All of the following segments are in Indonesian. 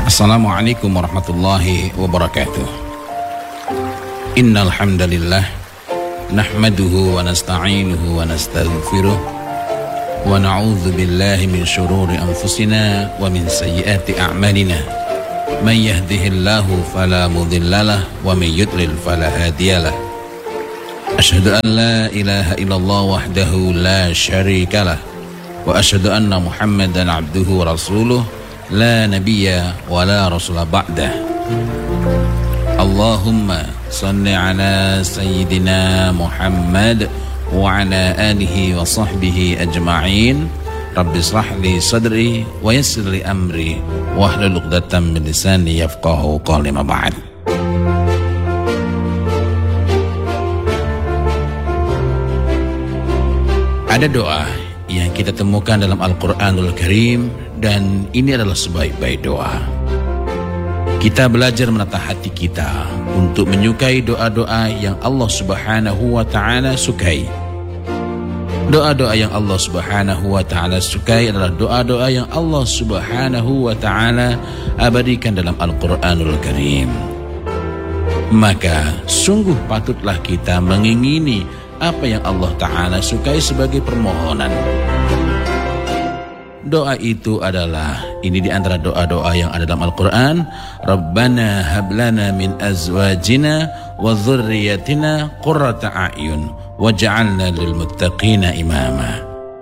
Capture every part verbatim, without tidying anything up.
Assalamualaikum warahmatullahi wabarakatuh. Innal hamdalillah nahmaduhu wa nasta'inuhu wa nastaghfiruh wa na'udzu billahi min shururi anfusina wa min sayyiati a'malina. May yahdihillahu fala mudhillalah wa may yudlil fala hadiyalah. Asyhadu an la ilaha illallah wahdahu la syarikalah wa asyhadu anna Muhammadan abduhu wa rasuluh la nabiyya wa la rasula ba'dah. Allahumma salli ala sayyidina Muhammad wa ala alihi wa sahbihi ajma'in. Rabbi israh li sadri wa yassir li amri wa hlul 'uqdatam min lisani yafqahu qawli ma ba'd. Ada doa yang kita temukan dalam Al-Quranul Karim, dan ini adalah sebaik-baik doa. Kita belajar menata hati kita untuk menyukai doa-doa yang Allah Subhanahu wa Ta'ala sukai. Doa-doa yang Allah Subhanahu wa Ta'ala sukai adalah doa-doa yang Allah Subhanahu wa Ta'ala abadikan dalam Al-Quranul Karim. Maka sungguh patutlah kita mengingini apa yang Allah Ta'ala sukai sebagai permohonan. Doa itu adalah, ini di antara doa-doa yang ada dalam Al-Quran. Rabbana hablana min azwajina wa dhurriyyatina qurrata a'yun waj'alna lil muttaqina imama.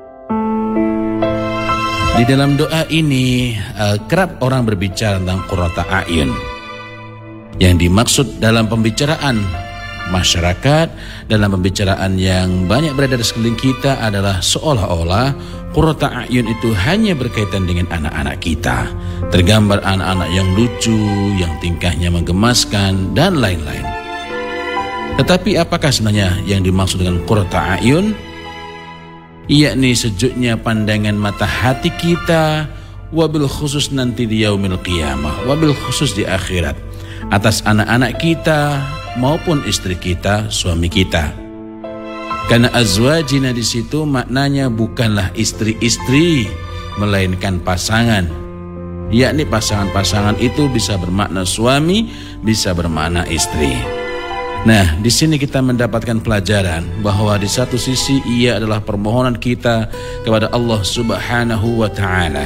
Di dalam doa ini uh, kerap orang berbicara tentang qurrata a'yun. Yang dimaksud dalam pembicaraan masyarakat, dalam pembicaraan yang banyak berada di sekeliling kita adalah seolah-olah qurrata a'yun itu hanya berkaitan dengan anak-anak kita. Tergambar anak-anak yang lucu, yang tingkahnya menggemaskan, dan lain-lain. Tetapi apakah sebenarnya yang dimaksud dengan qurrata a'yun? Yakni sejuknya pandangan mata hati kita, wabil khusus nanti di yaumil qiyamah, wabil khusus di akhirat, atas anak-anak kita maupun istri kita, suami kita. Karena azwajina di situ maknanya bukanlah istri-istri, melainkan pasangan. Yakni pasangan-pasangan itu bisa bermakna suami, bisa bermakna istri. Nah, di sini kita mendapatkan pelajaran bahwa di satu sisi ia adalah permohonan kita kepada Allah Subhanahu wa Ta'ala.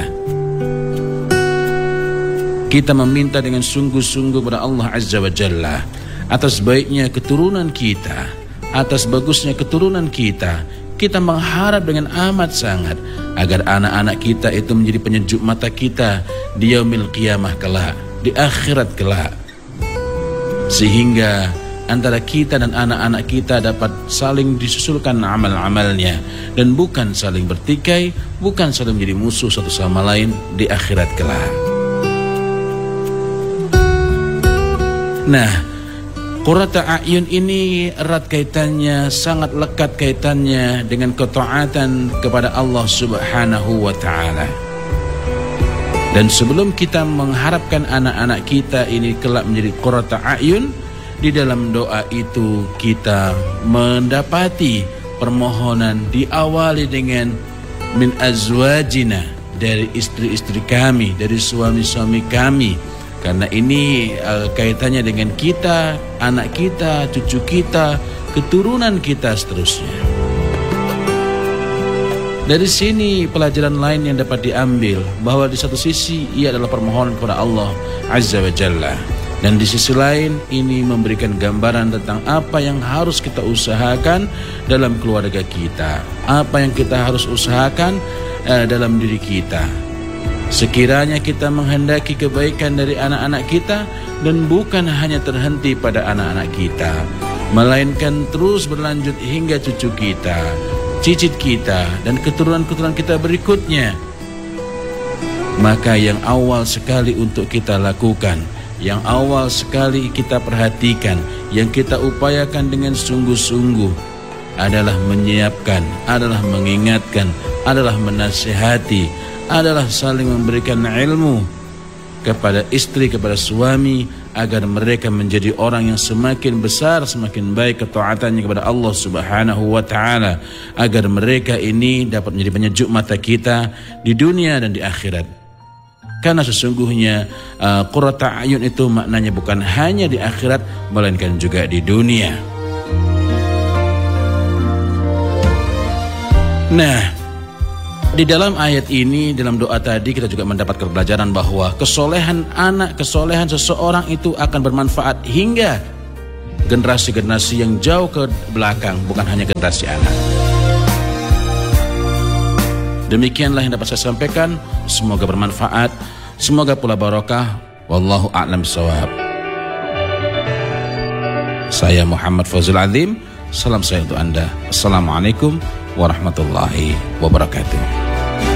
Kita meminta dengan sungguh-sungguh kepada Allah Azza wa Jalla atas baiknya keturunan kita, atas bagusnya keturunan kita. Kita mengharap dengan amat sangat agar anak-anak kita itu menjadi penyejuk mata kita di yaumil qiyamah kelak, di akhirat kelak, sehingga antara kita dan anak-anak kita dapat saling disusulkan amal-amalnya, dan bukan saling bertikai, bukan saling menjadi musuh satu sama lain di akhirat kelak. Nah, qurrata a'yun ini erat kaitannya, sangat lekat kaitannya dengan ketaatan kepada Allah Subhanahu wa Ta'ala. Dan sebelum kita mengharapkan anak-anak kita ini kelak menjadi qurrata a'yun, di dalam doa itu kita mendapati permohonan diawali dengan min azwajina, dari istri-istri kami, dari suami-suami kami. Karena ini uh, kaitannya dengan kita, anak kita, cucu kita, keturunan kita seterusnya. Dari sini pelajaran lain yang dapat diambil, bahwa di satu sisi ia adalah permohonan kepada Allah Azza wa Jalla, dan di sisi lain ini memberikan gambaran tentang apa yang harus kita usahakan dalam keluarga kita, apa yang kita harus usahakan uh, dalam diri kita. Sekiranya kita menghendaki kebaikan dari anak-anak kita, dan bukan hanya terhenti pada anak-anak kita, melainkan terus berlanjut hingga cucu kita, cicit kita, dan keturunan-keturunan kita berikutnya. Maka yang awal sekali untuk kita lakukan, yang awal sekali kita perhatikan, yang kita upayakan dengan sungguh-sungguh adalah menyiapkan, adalah mengingatkan, adalah menasihati, adalah saling memberikan ilmu kepada istri, kepada suami, agar mereka menjadi orang yang semakin besar, semakin baik ketaatannya kepada Allah Subhanahu wa Ta'ala, agar mereka ini dapat menjadi penyejuk mata kita di dunia dan di akhirat. Karena sesungguhnya uh, qurrata a'yun itu maknanya bukan hanya di akhirat, melainkan juga di dunia. Nah, di dalam ayat ini, dalam doa tadi kita juga mendapatkan pelajaran bahwa kesolehan anak, kesolehan seseorang itu akan bermanfaat hingga generasi-generasi yang jauh ke belakang, bukan hanya generasi anak. Demikianlah yang dapat saya sampaikan. Semoga bermanfaat, semoga pula barokah. Wallahu a'lam bishawab. Saya Muhammad Fawzul Adzim. Salam saya untuk Anda. Assalamualaikum warahmatullahi wabarakatuh.